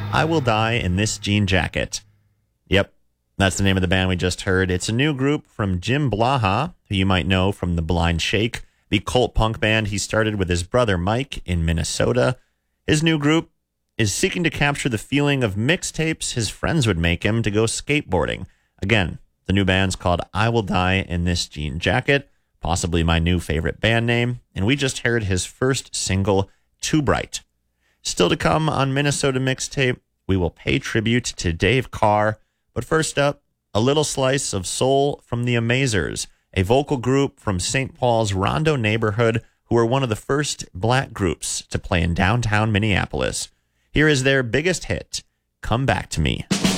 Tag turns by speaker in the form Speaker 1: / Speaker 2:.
Speaker 1: I Will Die in This Jean Jacket. Yep, that's the name of the band we just heard. It's a new group from Jim Blaha, who you might know from The Blind Shake, the cult punk band he started with his brother Mike in Minnesota. His new group is seeking to capture the feeling of mixtapes his friends would make him to go skateboarding. Again, the new band's called I Will Die in This Jean Jacket, possibly my new favorite band name, and we just heard his first single, Too Bright. Still to come on Minnesota Mixtape, we will pay tribute to Dave Carr, but first up, a little slice of soul from the Amazers, a vocal group from St. Paul's Rondo neighborhood who were one of the first black groups to play in downtown Minneapolis. Here is their biggest hit, Come Back to Me.